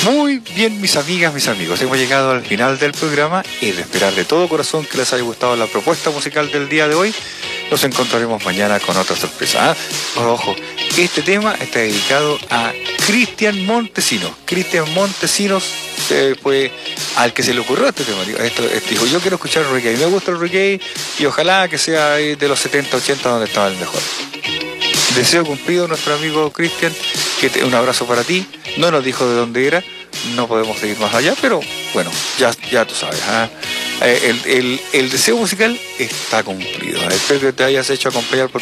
Muy bien, mis amigas, mis amigos, hemos llegado al final del programa y de esperar de todo corazón que les haya gustado la propuesta musical del día de hoy. Nos encontraremos mañana con otra sorpresa. Ojo, este tema está dedicado a Cristian Montesinos. Cristian Montesinos fue al que se le ocurrió este tema. Dijo, yo quiero escuchar reggae, me gusta el reggae y ojalá que sea de los 70, 80 donde estaba el mejor. Deseo cumplido, nuestro amigo Cristian, un abrazo para ti. No nos dijo de dónde era, no podemos seguir más allá, pero bueno, ya tú sabes. El deseo musical está cumplido. Espero que te hayas hecho acompañar por